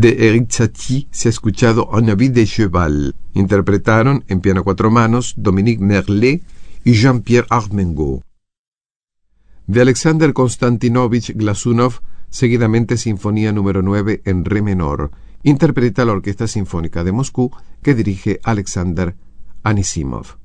de Éric Satie se ha escuchado Un habit de cheval. Interpretaron en piano a cuatro manos Dominique Merlet y Jean-Pierre Armengaud. De Alexander Konstantinovich Glazunov, seguidamente Sinfonía número 9 en re menor. Interpreta la Orquesta Sinfónica de Moscú, que dirige Alexander Anisimov.